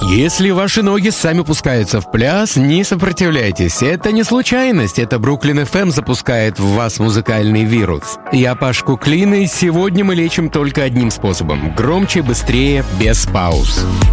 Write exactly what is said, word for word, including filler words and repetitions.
Если ваши ноги сами пускаются в пляс, не сопротивляйтесь. Это не случайность, это Бруклин эф эм запускает в вас музыкальный вирус. Я Паш Куклин, и сегодня мы лечим только одним способом. Громче, быстрее, без пауз.